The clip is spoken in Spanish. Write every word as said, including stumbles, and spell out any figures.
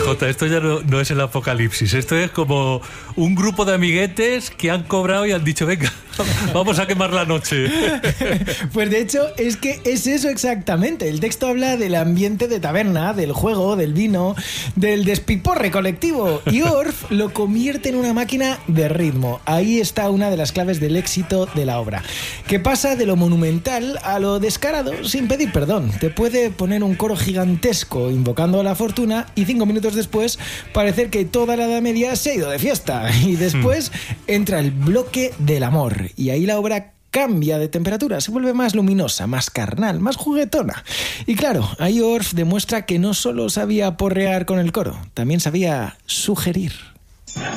Jota, esto ya no, no es el apocalipsis. Esto es como un grupo de amiguetes que han cobrado y han dicho, venga, vamos a quemar la noche. Pues de hecho es que es eso exactamente. El texto habla del ambiente de taberna, del juego, del vino, del despiporre colectivo. Y Orff lo convierte en una máquina de ritmo. Ahí está una de las claves del éxito de la obra, que pasa de lo monumental a lo descarado sin pedir perdón. Te puede poner un coro gigantesco invocando a la fortuna y cinco minutos después parecer que toda la Edad Media se ha ido de fiesta. Y después entra el bloque del amor y ahí la obra cambia de temperatura, se vuelve más luminosa, más carnal, más juguetona. Y claro, ahí Orff demuestra que no solo sabía porrear con el coro, también sabía sugerir.